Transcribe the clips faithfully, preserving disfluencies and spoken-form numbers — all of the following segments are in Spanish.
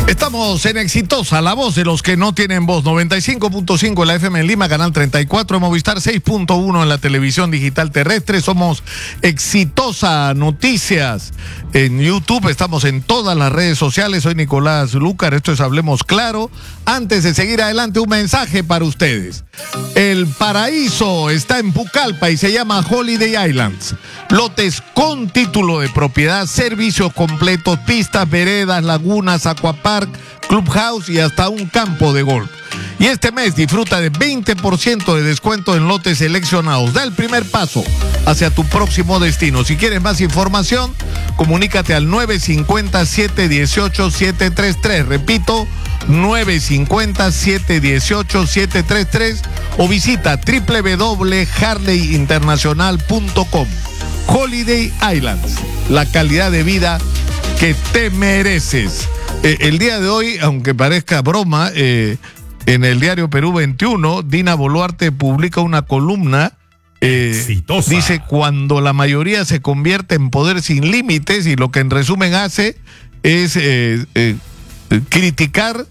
Estamos en Exitosa, la voz de los que no tienen voz. noventa y cinco punto cinco en la F M en Lima, canal treinta y cuatro, en Movistar seis punto uno en la televisión digital terrestre. Somos Exitosa Noticias en YouTube. Estamos en todas las redes sociales. Soy Nicolás Lucar. Esto es Hablemos Claro. Antes de seguir adelante, un mensaje para ustedes. El paraíso está en Pucallpa y se llama Holiday Islands. Lotes con título de propiedad, servicios completos, pistas, veredas, lagunas, aquapark, clubhouse y hasta un campo de golf. Y este mes disfruta de veinte por ciento de descuento en lotes seleccionados. Da el primer paso hacia tu próximo destino. Si quieres más información, comunícate al nueve cinco cero, siete uno ocho, siete tres tres. Repito, nueve cinco cero, siete uno ocho, siete tres tres o visita doble u doble u doble punto harley internacional punto com. Holiday Islands, la calidad de vida que te mereces. Eh, el día de hoy, aunque parezca broma, eh, en el diario Perú veintiuno, Dina Boluarte publica una columna. Eh, Exitosa. Dice, cuando la mayoría se convierte en poder sin límites, y lo que en resumen hace es eh, eh, criticar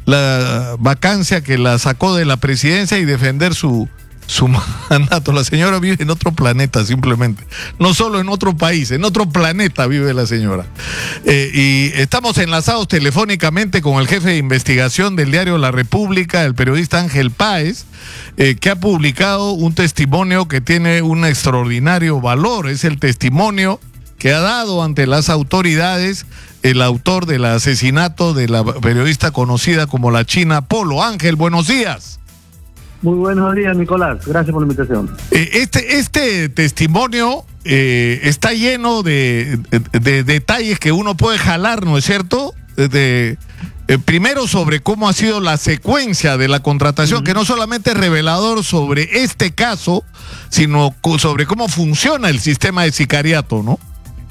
la vacancia que la sacó de la presidencia y defender su, su mandato. La señora vive en otro planeta, simplemente. No solo en otro país, en otro planeta vive la señora. Eh, y estamos enlazados telefónicamente con el jefe de investigación del diario La República, el periodista Ángel Páez, eh, que ha publicado un testimonio que tiene un extraordinario valor. Es el testimonio que ha dado ante las autoridades el autor del asesinato de la periodista conocida como la China Polo. Ángel, buenos días. Muy buenos días, Nicolás. Gracias por la invitación. Eh, este, este testimonio eh, está lleno de, de, de detalles que uno puede jalar, ¿no es cierto? De, eh, primero sobre cómo ha sido la secuencia de la contratación, uh-huh. que no solamente es revelador sobre este caso, sino sobre cómo funciona el sistema de sicariato, ¿no?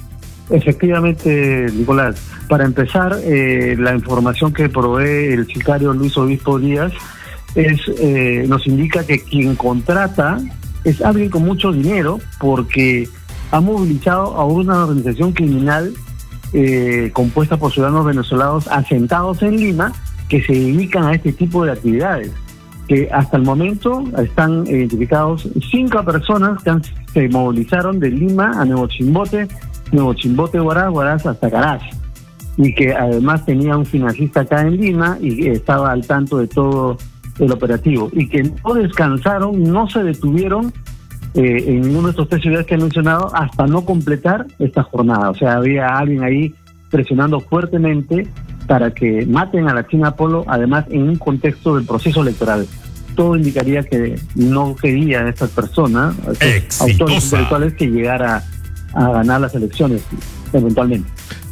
Efectivamente, Nicolás. Para empezar, eh, la información que provee el sicario Luis Obispo Díaz es eh, nos indica que quien contrata es alguien con mucho dinero, porque ha movilizado a una organización criminal eh, compuesta por ciudadanos venezolanos asentados en Lima, que se dedican a este tipo de actividades, que hasta el momento están identificados cinco personas que han, se movilizaron de Lima a Nuevo Chimbote, Nuevo Chimbote, Huaraz, Huaraz hasta Caraz, y que además tenía un financista acá en Lima y estaba al tanto de todo el operativo, y que no descansaron, no se detuvieron eh, en ninguno de estos tres ciudades que he mencionado hasta no completar esta jornada. O sea, había alguien ahí presionando fuertemente para que maten a la China Polo, además en un contexto del proceso electoral. Todo indicaría que no quería esta persona, estos autores intelectuales, que llegara a ganar las elecciones eventualmente.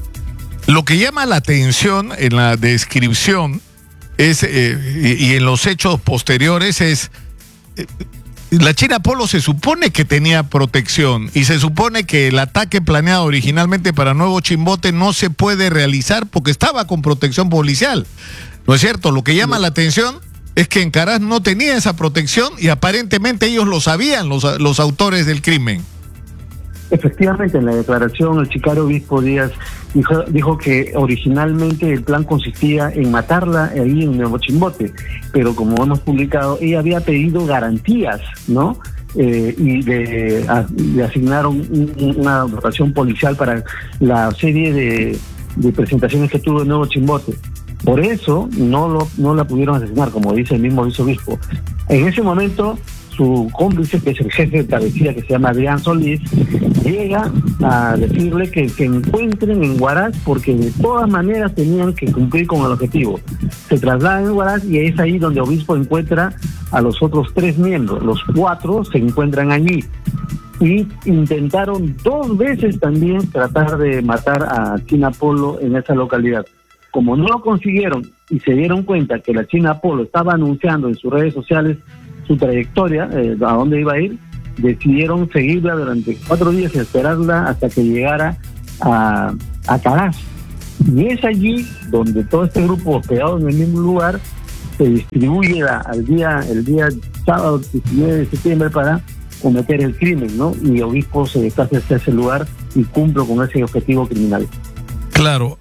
Lo que llama la atención en la descripción es eh, y, y en los hechos posteriores es eh, la China Polo se supone que tenía protección, y se supone que el ataque planeado originalmente para Nuevo Chimbote no se puede realizar porque estaba con protección policial, ¿no es cierto? Lo que llama sí. la atención es que en Caraz no tenía esa protección, y aparentemente ellos lo sabían, los, los autores del crimen. Efectivamente, en la declaración el sicario Obispo Díaz dijo, dijo que originalmente el plan consistía en matarla ahí en Nuevo Chimbote, pero como hemos publicado, ella había pedido garantías, ¿no? Eh, y le, a, le asignaron un, una dotación policial para la serie de, de presentaciones que tuvo en Nuevo Chimbote. Por eso no, lo, no la pudieron asesinar, como dice el mismo Obispo. En ese momento, su cómplice, que es el jefe de travesía, que se llama Adrián Solís, llega a decirle que se encuentren en Huaraz, porque de todas maneras tenían que cumplir con el objetivo. Se trasladan en Huaraz y es ahí donde Obispo encuentra a los otros tres miembros. Los cuatro se encuentran allí y intentaron dos veces también tratar de matar a China Polo en esa localidad. Como no lo consiguieron y se dieron cuenta que la China Polo estaba anunciando en sus redes sociales su trayectoria, eh, a dónde iba a ir, decidieron seguirla durante cuatro días y esperarla hasta que llegara a, a Caraz. Y es allí donde todo este grupo hospedado en el mismo lugar se distribuye la, al día, el día sábado diecinueve de septiembre para cometer el crimen, ¿no? Y Obispo se desplaza hasta ese lugar y cumple con ese objetivo criminal. Claro.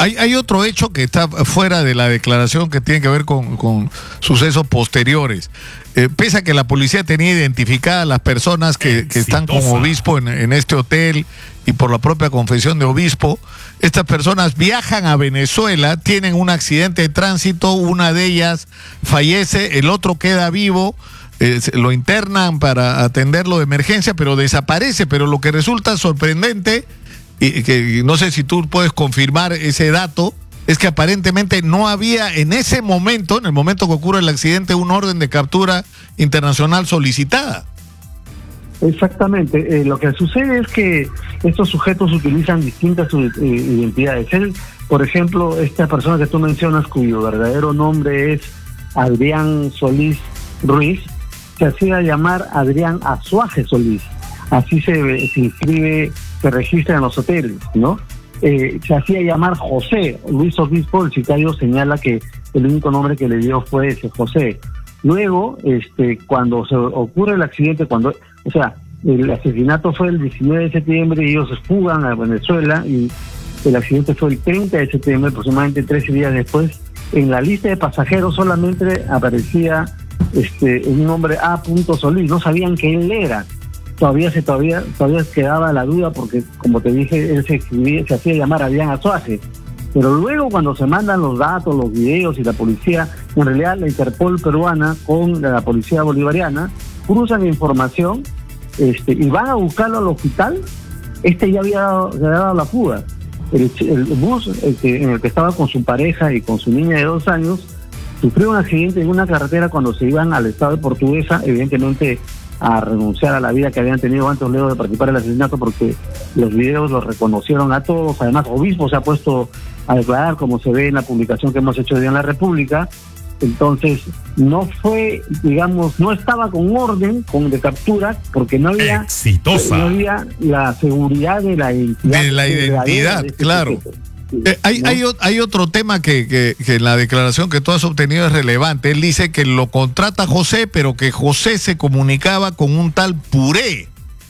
hay, hay otro hecho que está fuera de la declaración que tiene que ver con, con sucesos posteriores. Eh, pese a que la policía tenía identificadas a las personas que, que están con Obispo en, en este hotel y por la propia confesión de Obispo, estas personas viajan a Venezuela, tienen un accidente de tránsito, una de ellas fallece, el otro queda vivo, eh, lo internan para atenderlo de emergencia, pero desaparece. Pero lo que resulta sorprendente, y que no sé si tú puedes confirmar ese dato, es que aparentemente no había en ese momento, en el momento que ocurre el accidente, una orden de captura internacional solicitada. Exactamente. Eh, lo que sucede es que estos sujetos utilizan distintas eh, identidades. Él, por ejemplo, esta persona que tú mencionas, cuyo verdadero nombre es Adrián Solís Ruiz, se hacía llamar Adrián Azuaje Solís. Así se, se inscribe, se registra en los hoteles, ¿no? Eh, se hacía llamar José. Luis Obispo, el sicario, señala que el único nombre que le dio fue ese, José. Luego, este, cuando se ocurre el accidente, cuando, o sea, el asesinato fue el diecinueve de septiembre y ellos se fugan a Venezuela, y el accidente fue el treinta de septiembre, aproximadamente trece días después. En la lista de pasajeros solamente aparecía este un nombre A. Solís. No sabían que él era. Todavía se todavía todavía quedaba la duda porque, como te dije, él se escribía, se hacía llamar Adrián Azuaje. Pero luego, cuando se mandan los datos, los videos y la policía, en realidad la Interpol peruana con la policía bolivariana cruzan información este, y van a buscarlo al hospital. Este ya había dado, ya había dado la fuga. El, el bus el que, en el que estaba con su pareja y con su niña de dos años sufrió un accidente en una carretera cuando se iban al estado de Portuguesa, evidentemente a renunciar a la vida que habían tenido antes luego de participar en el asesinato, porque los videos los reconocieron a todos. Además, Obispo se ha puesto a declarar, como se ve en la publicación que hemos hecho hoy en La República. Entonces, no fue, digamos, no estaba con orden con de captura, porque no había exitosa. No había la seguridad de la identidad. De la identidad, de este claro. Eh, hay, ¿no? hay, hay otro tema que, que, que en la declaración que tú has obtenido es relevante. Él dice que lo contrata José, pero que José se comunicaba con un tal Puré.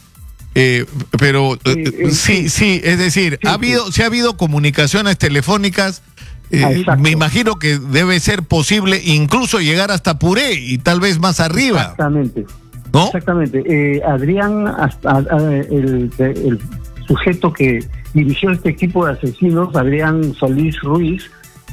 Eh, pero eh, eh, sí, sí, es decir, sí, ha habido, sí. sí ha habido comunicaciones telefónicas. Eh, me imagino que debe ser posible incluso llegar hasta Puré y tal vez más arriba. Exactamente. ¿No? Exactamente. Eh, Adrián, hasta, el, el sujeto que dirigió este equipo de asesinos, Adrián Solís Ruiz,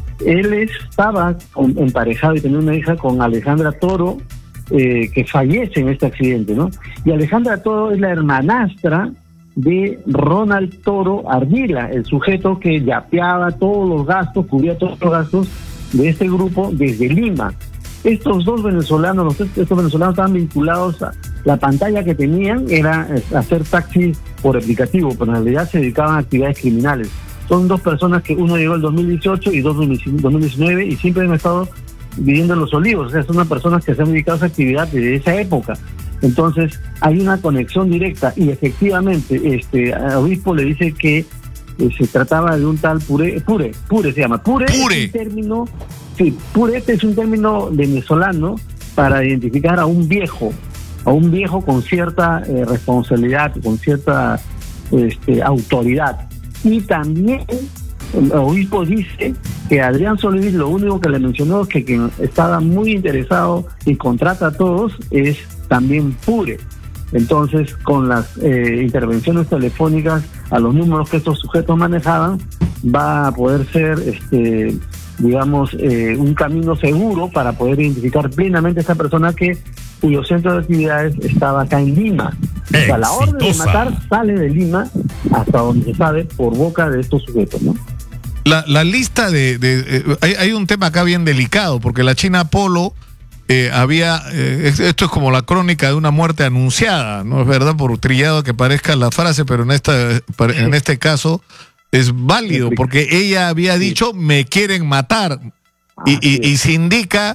él estaba con, emparejado y tenía una hija con Alejandra Toro, eh, que fallece en este accidente, ¿no? Y Alejandra Toro es la hermanastra de Ronald Toro Ardila, el sujeto que yapeaba todos los gastos, cubría todos los gastos de este grupo desde Lima. Estos dos venezolanos, los, estos venezolanos estaban vinculados a la pantalla que tenían, era hacer taxis por aplicativo, pero en realidad se dedicaban a actividades criminales. Son dos personas que uno llegó el dos mil dieciocho y dos en dos mil diecinueve y siempre han estado viviendo en Los Olivos. O sea, son unas personas que se han dedicado a esa actividad desde esa época. Entonces, hay una conexión directa y efectivamente este Obispo le dice que eh, se trataba de un tal Puré, Pure, Pure se llama. Pure, Pure. Es un término, sí, Purete es un término venezolano para identificar a un viejo, a un viejo con cierta eh, responsabilidad, con cierta este, autoridad. Y también el Obispo dice que Adrián Solís lo único que le mencionó es que quien estaba muy interesado y contrata a todos es también Pure. Entonces, con las eh, intervenciones telefónicas a los números que estos sujetos manejaban, va a poder ser, este, digamos, eh, un camino seguro para poder identificar plenamente a esta persona que cuyo centro de actividades estaba acá en Lima. O sea, la orden de matar sale de Lima, hasta donde se sabe, por boca de estos sujetos, ¿no? La, la lista de... de eh, hay, hay un tema acá bien delicado, porque la China Polo eh, había... Eh, esto es como la crónica de una muerte anunciada, ¿no es verdad? Por trillado que parezca la frase, pero en, esta, en este caso es válido, porque ella había dicho, me quieren matar, y, y, y se indica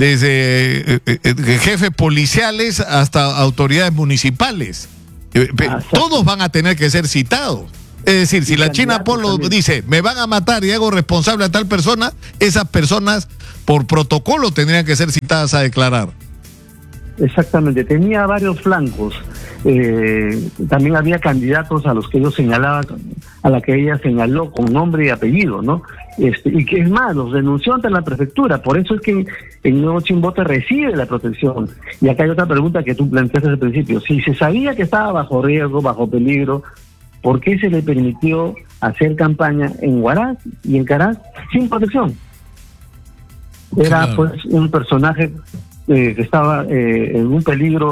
desde eh, eh, jefes policiales hasta autoridades municipales. Eh, ah, todos van a tener que ser citados. Es decir, si la China Polo dice, me van a matar y hago responsable a tal persona, esas personas por protocolo tendrían que ser citadas a declarar. Exactamente, tenía varios flancos. Eh, también había candidatos a los que ellos señalaban a la que ella señaló con nombre y apellido, ¿no? Este, y que es más, los denunció ante la prefectura, por eso es que el nuevo Chimbote recibe la protección. Y acá hay otra pregunta que tú planteaste al principio: si se sabía que estaba bajo riesgo, bajo peligro, ¿por qué se le permitió hacer campaña en Huaraz y en Caraz sin protección? Era, claro, pues un personaje eh, que estaba eh, en un peligro